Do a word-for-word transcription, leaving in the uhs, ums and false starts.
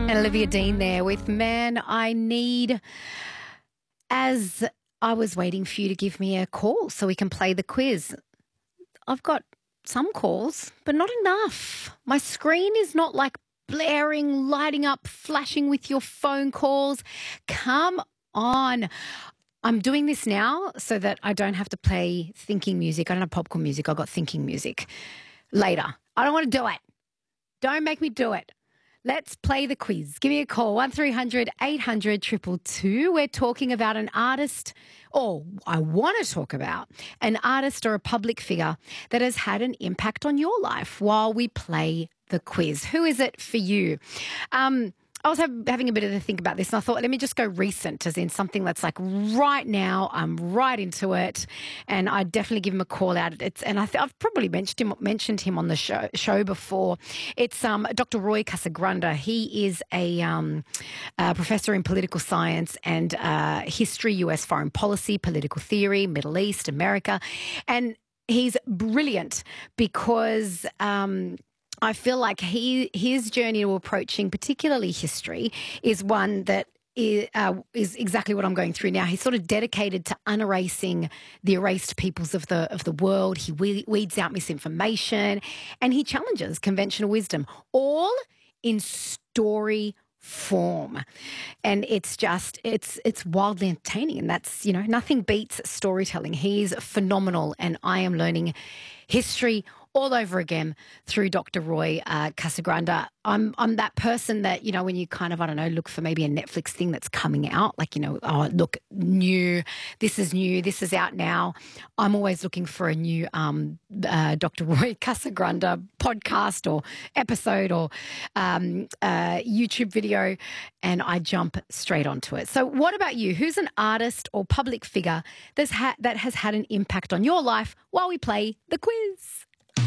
And Olivia Dean there with Man I Need. As I was waiting for you to give me a call so we can play the quiz, I've got some calls, but not enough. My screen is not like blaring, lighting up, flashing with your phone calls. Come on. I'm doing this now so that I don't have to play thinking music. I don't have popcorn music. I've got thinking music later. I don't want to do it. Don't make me do it. Let's play the quiz. Give me a call, one three hundred eight hundred two two two. We're talking about an artist, or I want to talk about an artist or a public figure that has had an impact on your life while we play the quiz. Who is it for you? Um, I was have, having a bit of a think about this, and I thought, let me just go recent, as in something that's like right now. I'm right into it, and I definitely give him a call out. It's and I th- I've probably mentioned him mentioned him on the show show before. It's um, Doctor Roy Casagranda. He is a, um, a professor in political science and uh, history, U S foreign policy, political theory, Middle East, America, and he's brilliant because. Um, I feel like he his journey to approaching particularly history is one that is, uh, is exactly what I'm going through now. He's sort of dedicated to unerasing the erased peoples of the of the world. He we- weeds out misinformation, and he challenges conventional wisdom, all in story form. And it's just it's it's wildly entertaining, and that's, you know, nothing beats storytelling. He's phenomenal, and I am learning history all over again through Doctor Roy uh, Casagranda. I'm I'm that person that, you know, when you kind of, I don't know, look for maybe a Netflix thing that's coming out, like, you know, oh, look, new, this is new, this is out now. I'm always looking for a new um, uh, Doctor Roy Casagranda podcast or episode or um, uh, YouTube video, and I jump straight onto it. So what about you? Who's an artist or public figure that's ha- that has had an impact on your life while we play the quiz?